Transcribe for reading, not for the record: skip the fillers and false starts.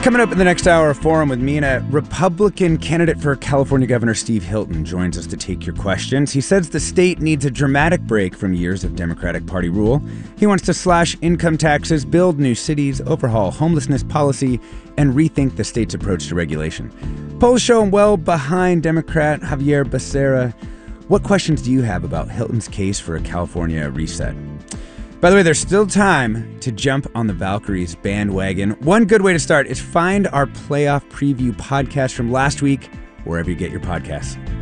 Coming up in the next hour, a forum with Mina, Republican candidate for California Governor Steve Hilton joins us to take your questions. He says the state needs a dramatic break from years of Democratic Party rule. He wants to slash income taxes, build new cities, overhaul homelessness policy, and rethink the state's approach to regulation. Polls show him well behind Democrat Xavier Becerra. What questions do you have about Hilton's case for a California reset? By the way, there's still time to jump on the Valkyries bandwagon. One good way to start is find our playoff preview podcast from last week, wherever you get your podcasts.